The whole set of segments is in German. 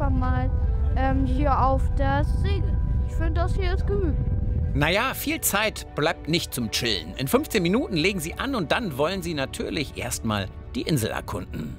einfach mal hier auf das Segel. Ich finde, das hier ist genügend. Naja, viel Zeit bleibt nicht zum Chillen. In 15 Minuten legen Sie an und dann wollen Sie natürlich erstmal die Insel erkunden.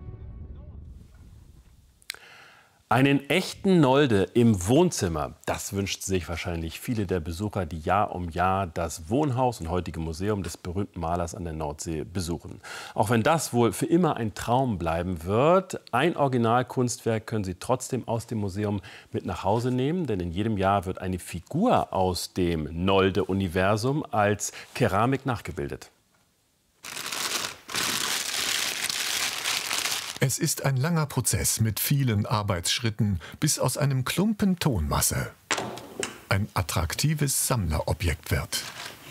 Einen echten Nolde im Wohnzimmer, das wünscht sich wahrscheinlich viele der Besucher, die Jahr um Jahr das Wohnhaus und heutige Museum des berühmten Malers an der Nordsee besuchen. Auch wenn das wohl für immer ein Traum bleiben wird, ein Originalkunstwerk können Sie trotzdem aus dem Museum mit nach Hause nehmen, denn in jedem Jahr wird eine Figur aus dem Nolde-Universum als Keramik nachgebildet. Es ist ein langer Prozess mit vielen Arbeitsschritten, bis aus einem Klumpen Tonmasse ein attraktives Sammlerobjekt wird.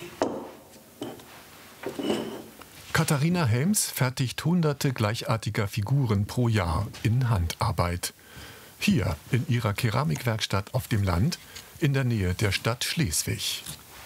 Katharina Helms fertigt hunderte gleichartiger Figuren pro Jahr in Handarbeit. Hier in ihrer Keramikwerkstatt auf dem Land, in der Nähe der Stadt Schleswig.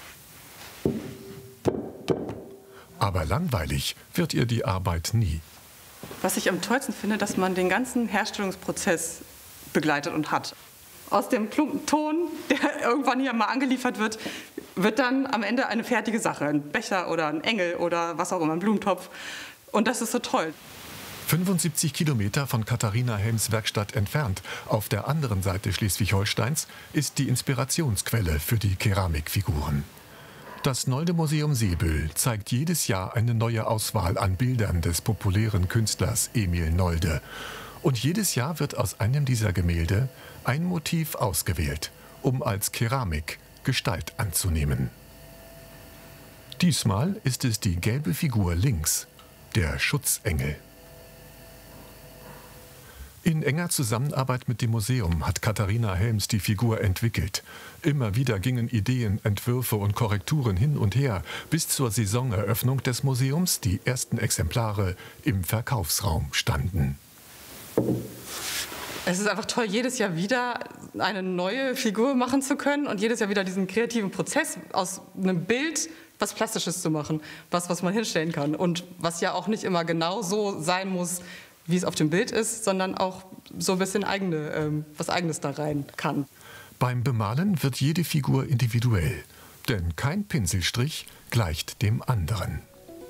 Aber langweilig wird ihr die Arbeit nie. Was ich am tollsten finde, dass man den ganzen Herstellungsprozess begleitet und hat. Aus dem Klumpen Ton, der irgendwann hier mal angeliefert wird, wird dann am Ende eine fertige Sache. Ein Becher oder ein Engel oder was auch immer, ein Blumentopf. Und das ist so toll. 75 Kilometer von Katharina Helms Werkstatt entfernt, auf der anderen Seite Schleswig-Holsteins, ist die Inspirationsquelle für die Keramikfiguren. Das Nolde-Museum Seebüll zeigt jedes Jahr eine neue Auswahl an Bildern des populären Künstlers Emil Nolde. Und jedes Jahr wird aus einem dieser Gemälde ein Motiv ausgewählt, um als Keramik Gestalt anzunehmen. Diesmal ist es die gelbe Figur links, der Schutzengel. In enger Zusammenarbeit mit dem Museum hat Katharina Helms die Figur entwickelt. Immer wieder gingen Ideen, Entwürfe und Korrekturen hin und her, bis zur Saisoneröffnung des Museums die ersten Exemplare im Verkaufsraum standen. Es ist einfach toll, jedes Jahr wieder eine neue Figur machen zu können und jedes Jahr wieder diesen kreativen Prozess aus einem Bild was Plastisches zu machen, was man hinstellen kann und was ja auch nicht immer genau so sein muss, wie es auf dem Bild ist, sondern auch so ein bisschen was Eigenes da rein kann. Beim Bemalen wird jede Figur individuell, denn kein Pinselstrich gleicht dem anderen.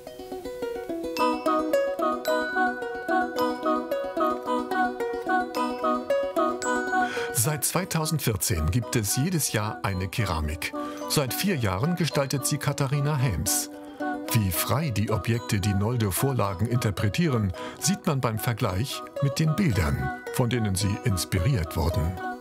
Seit 2014 gibt es jedes Jahr eine Keramik. Seit 4 Jahren gestaltet sie Katharina Helms. Wie frei die Objekte die Nolde-Vorlagen interpretieren, sieht man beim Vergleich mit den Bildern, von denen sie inspiriert wurden.